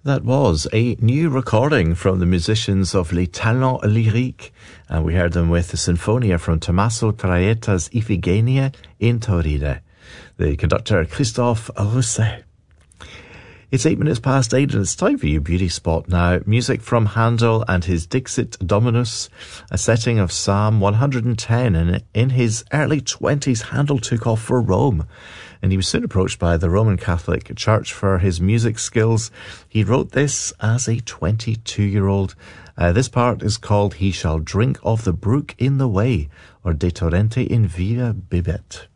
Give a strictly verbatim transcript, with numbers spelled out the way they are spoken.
That was a new recording from the musicians of Les Talents Lyriques, and we heard them with the Sinfonia from Tommaso Traetta's Ifigenia in Tauride. The conductor Christophe Rousset. It's eight minutes past eight and it's time for your beauty spot now. Music from Handel and his Dixit Dominus, a setting of Psalm one hundred ten, and in his early twenties Handel took off for Rome. And he was soon approached by the Roman Catholic Church for his music skills. He wrote this as a twenty-two-year-old. Uh, this part is called He Shall Drink of the Brook in the Way, or De Torrente in Via Bibet.